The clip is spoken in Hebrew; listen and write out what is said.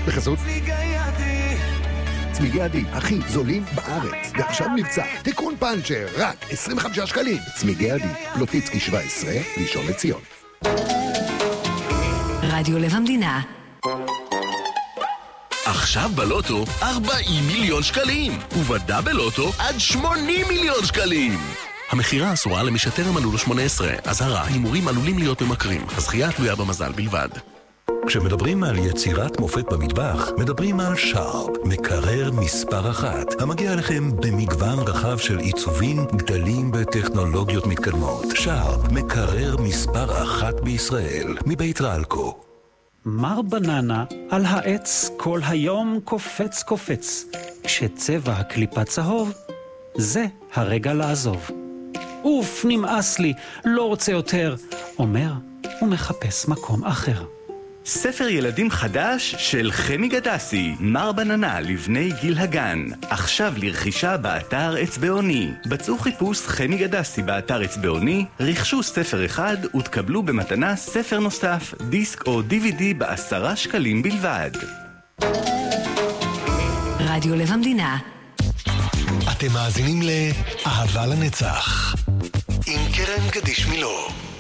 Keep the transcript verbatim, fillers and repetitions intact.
בחסות צמיגי ידי, הכי זולים בארץ. ועכשיו מבצע, תיקון פאנצ'ר, רק עשרים וחמישה שקלים. צמיגי ידי, פלוטיצקי שבע עשרה, ראשון לציון. רדיו לב המדינה. עכשיו בלוטו ארבעים מיליון שקלים, ובדאבל לוטו עד שמונים מיליון שקלים. המחירה אסורה למי שטרם מלאו לו שמונה עשרה. אזהרה, הימורים עלולים להיות ממכרים. הזכייה תלויה במזל בלבד. כשמדברים על יצירת מופת במטבח, מדברים על שרפ, מקרר מספר אחת, המגיע לכם במגוון רחב של עיצובים, גדלים וטכנולוגיות מתקדמות. שרפ, מקרר מספר אחת בישראל, מבית רלקו. מר בננה על העץ כל היום קופץ קופץ. כשצבע הקליפה צהוב, זה הרגע לעזוב. אוף, נמאס לי, לא רוצה יותר, אומר ומחפש מקום אחר. ספר ילדים חדש של חמי גדסי, מר בננה לבני גיל הגן. עכשיו לרכישה באתר אצבעוני. בצעו חיפוש חמי גדסי באתר אצבעוני, רכשו ספר אחד ותקבלו במתנה ספר נוסף, דיסק או די וי די בעשרה שקלים בלבד. רדיו לב המדינה. אתם מאזינים לאהבה לנצח עם קרן קדיש מילוא.